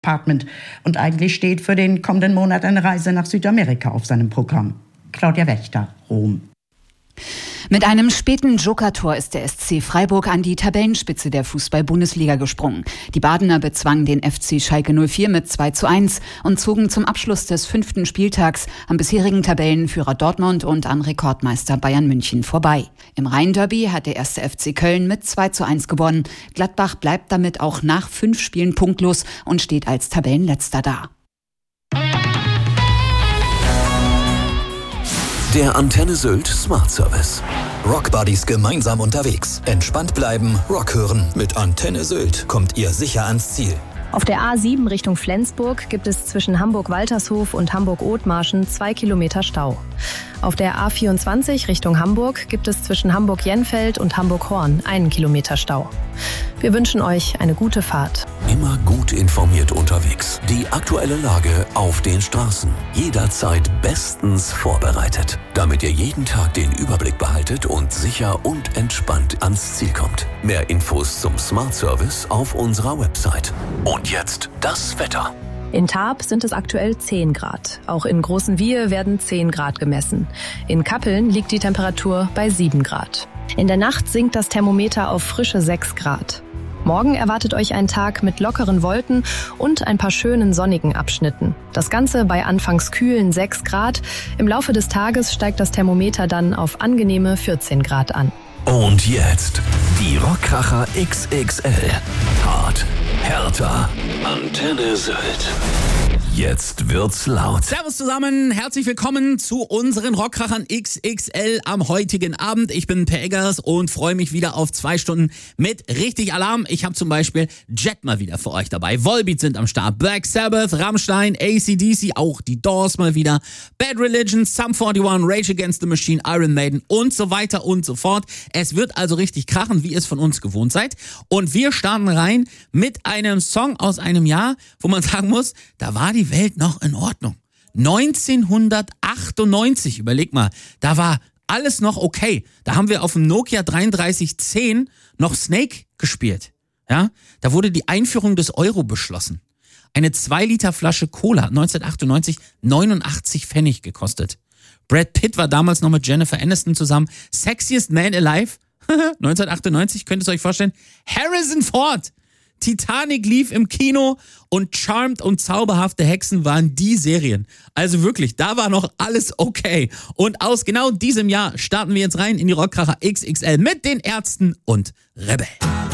Apartment. Und eigentlich steht für den kommenden Monat eine Reise nach Südamerika auf seinem Programm. Claudia Wächter, Rom. Mit einem späten Joker-Tor ist der SC Freiburg an die Tabellenspitze der Fußball-Bundesliga gesprungen. Die Badener bezwangen den FC Schalke 04 mit 2:1 und zogen zum Abschluss des 5. Spieltags am bisherigen Tabellenführer Dortmund und an Rekordmeister Bayern München vorbei. Im Rhein-Derby hat der 1. FC Köln mit 2:1 gewonnen. Gladbach bleibt damit auch nach 5 Spielen punktlos und steht als Tabellenletzter da. Der Antenne Sylt Smart Service. Rockbuddies gemeinsam unterwegs. Entspannt bleiben, Rock hören. Mit Antenne Sylt kommt ihr sicher ans Ziel. Auf der A7 Richtung Flensburg gibt es zwischen Hamburg-Waltershof und Hamburg-Othmarschen 2 Kilometer Stau. Auf der A24 Richtung Hamburg gibt es zwischen Hamburg-Jenfeld und Hamburg-Horn 1 Kilometer Stau. Wir wünschen euch eine gute Fahrt. Immer gut informiert unterwegs. Die aktuelle Lage auf den Straßen. Jederzeit bestens vorbereitet. Damit ihr jeden Tag den Überblick behaltet und sicher und entspannt ans Ziel kommt. Mehr Infos zum Smart Service auf unserer Website. Und jetzt das Wetter. In Tarp sind es aktuell 10 Grad. Auch in Großenwiehe werden 10 Grad gemessen. In Kappeln liegt die Temperatur bei 7 Grad. In der Nacht sinkt das Thermometer auf frische 6 Grad. Morgen erwartet euch ein Tag mit lockeren Wolken und ein paar schönen sonnigen Abschnitten. Das Ganze bei anfangs kühlen 6 Grad. Im Laufe des Tages steigt das Thermometer dann auf angenehme 14 Grad an. Und jetzt die Rockkracher XXL. Hart, härter, Antenne Sylt. Jetzt wird's laut. Servus zusammen, herzlich willkommen zu unseren Rockkrachern XXL am heutigen Abend. Ich bin Per Eggers und freue mich wieder auf 2 Stunden mit richtig Alarm. Ich habe zum Beispiel Jet mal wieder für euch dabei. Volbeat sind am Start, Black Sabbath, Rammstein, AC/DC, auch die Doors mal wieder, Bad Religion, Sum 41, Rage Against the Machine, Iron Maiden und so weiter und so fort. Es wird also richtig krachen, wie ihr es von uns gewohnt seid. Und wir starten rein mit einem Song aus einem Jahr, wo man sagen muss, da war die Welt noch in Ordnung. 1998, überleg mal, da war alles noch okay. Da haben wir auf dem Nokia 3310 noch Snake gespielt. Ja, da wurde die Einführung des Euro beschlossen. Eine 2 Liter Flasche Cola 1998 89 Pfennig gekostet. Brad Pitt war damals noch mit Jennifer Aniston zusammen. Sexiest Man Alive 1998, könnt ihr es euch vorstellen. Harrison Ford. Titanic lief im Kino und Charmed und Zauberhafte Hexen waren die Serien. Also wirklich, da war noch alles okay. Und aus genau diesem Jahr starten wir jetzt rein in die Rockkracher XXL mit den Ärzten und Rebell.